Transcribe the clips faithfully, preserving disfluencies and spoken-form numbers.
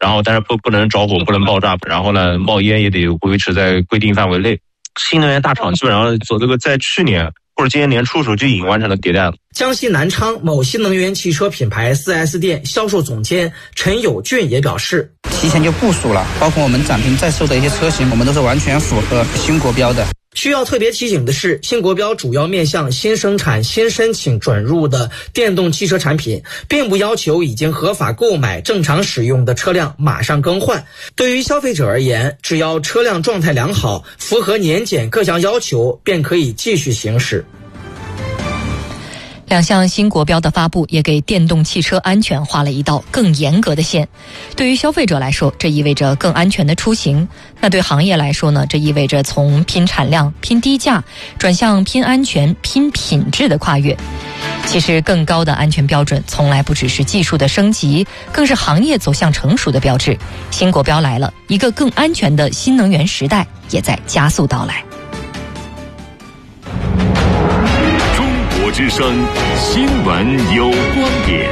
然后但是不不能着火，不能爆炸，然后呢冒烟也得维持在规定范围内。新能源大厂基本上做这个在去年或者今年年初时候就已经完成了迭代了。 江西南昌某新能源汽车品牌 四 S 店销售总监陈友俊也表示， 提前就部署了，包括我们展厅在售的一些车型，我们都是完全符合新国标的。 需要特别提醒的是，新国标主要面向新生产、新申请准入的电动汽车产品，并不要求已经合法购买、正常使用的车辆马上更换。对于消费者而言，只要车辆状态良好，符合年检各项要求，便可以继续行驶。 两项新国标的发布也给电动汽车安全画了一道更严格的线。对于消费者来说，这意味着更安全的出行；那对行业来说呢，这意味着从拼产量、拼低价转向拼安全、拼品质的跨越。其实更高的安全标准从来不只是技术的升级，更是行业走向成熟的标志。新国标来了，一个更安全的新能源时代也在加速到来。 中国之声新闻有观点，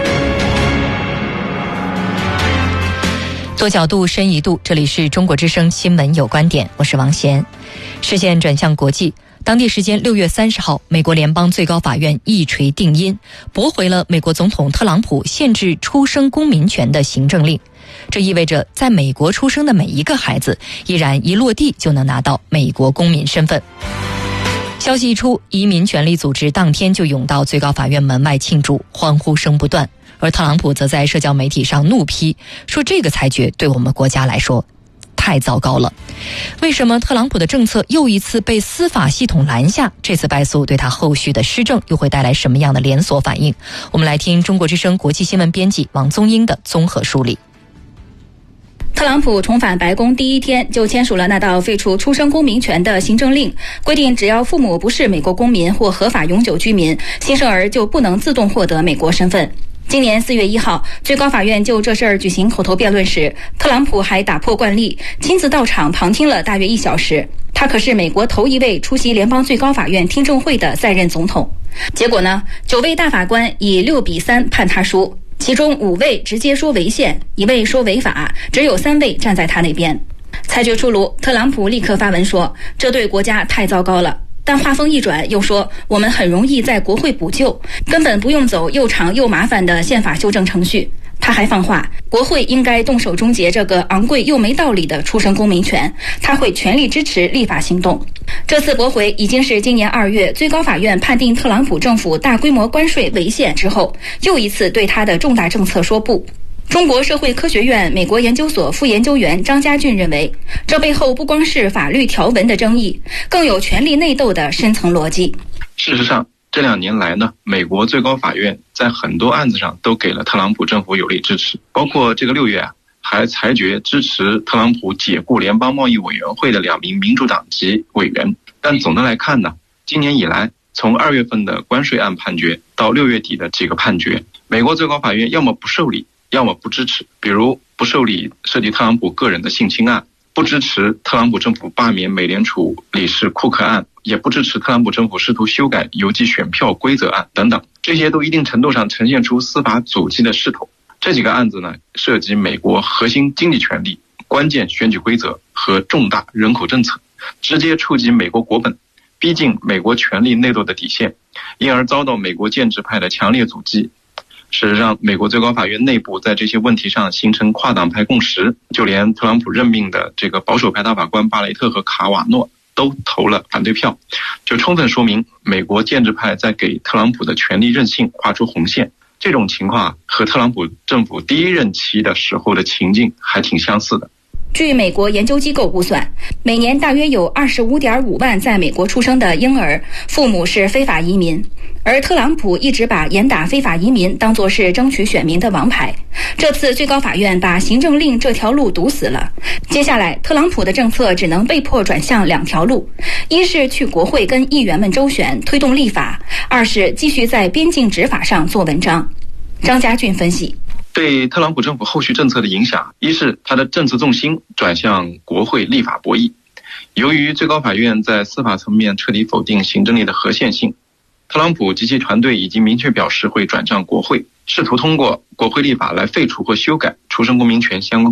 多角度深一度，这里是中国之声新闻有观点，我是王贤。视线转向国际，当地时间六月三十号，美国联邦最高法院一锤定音，驳回了美国总统特朗普限制出生公民权的行政令。这意味着在美国出生的每一个孩子依然一落地就能拿到美国公民身份。消息一出，移民权利组织当天就涌到最高法院门外庆祝，欢呼声不断。而特朗普则在社交媒体上怒批，说这个裁决对我们国家来说太糟糕了。为什么特朗普的政策又一次被司法系统拦下？这次败诉对他后续的施政又会带来什么样的连锁反应？我们来听中国之声国际新闻编辑王宗英的综合梳理。 特朗普重返白宫第一天就签署了那道废除出生公民权的行政令，规定只要父母不是美国公民或合法永久居民，新生儿就不能自动获得美国身份。今年四月一号，最高法院就这事儿举行口头辩论时，特朗普还打破惯例，亲自到场旁听了大约一小时。他可是美国头一位出席联邦最高法院听证会的在任总统。结果呢，九位大法官以六比三判他输。其中五位直接说违宪，一位说违法，只有三位站在他那边。裁决出炉，特朗普立刻发文说，这对国家太糟糕了。但话锋一转，又说我们很容易在国会补救，根本不用走又长又麻烦的宪法修正程序。他还放话，国会应该动手终结这个昂贵又没道理的出生公民权，他会全力支持立法行动。这次驳回已经是今年二月最高法院判定特朗普政府大规模关税违宪之后，又一次对他的重大政策说不。中国社会科学院美国研究所副研究员张家俊认为，这背后不光是法律条文的争议，更有权力内斗的深层逻辑。 事实上，这两年来呢，美国最高法院在很多案子上都给了特朗普政府有力支持，包括这个六月啊，还裁决支持特朗普解雇联邦贸易委员会的两名民主党籍委员。但总的来看呢，今年以来，从二月份的关税案判决到六月底的几个判决，美国最高法院要么不受理，要么不支持。比如不受理涉及特朗普个人的性侵案，不支持特朗普政府罢免美联储理事库克案，也不支持特朗普政府试图修改邮寄选票规则案等等，这些都一定程度上呈现出司法阻击的势头。这几个案子呢，涉及美国核心经济权利、关键选举规则和重大人口政策，直接触及美国国本，逼近美国权力内斗的底线，因而遭到美国建制派的强烈阻击。事实上，美国最高法院内部在这些问题上形成跨党派共识，就连特朗普任命的这个保守派大法官巴雷特和卡瓦诺都投了反对票，就充分说明美国建制派在给特朗普的权力任性画出红线。这种情况和特朗普政府第一任期的时候的情境还挺相似的。 据美国研究机构估算，每年大约有 二十五点五万在美国出生的婴儿父母是非法移民，而特朗普一直把严打非法移民当作是争取选民的王牌。这次最高法院把行政令这条路堵死了，接下来特朗普的政策只能被迫转向两条路，一是去国会跟议员们周旋推动立法，二是继续在边境执法上做文章。张家俊分析， 对特朗普政府后续政策的影响，一是他的政策重心转向国会立法博弈。由于最高法院在司法层面彻底否定行政令的合宪性，特朗普及其团队已经明确表示会转战国会，试图通过国会立法来废除或修改出生公民权相关